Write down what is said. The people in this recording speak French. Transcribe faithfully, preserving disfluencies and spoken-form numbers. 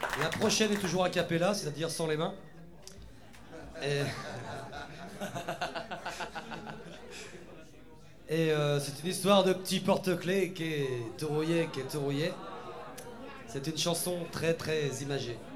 La prochaine est toujours a cappella, c'est-à-dire sans les mains. Et, Et euh, c'est une histoire de petit porte-clés qui est te rouillé, qui est te rouillé. C'est une chanson très très imagée.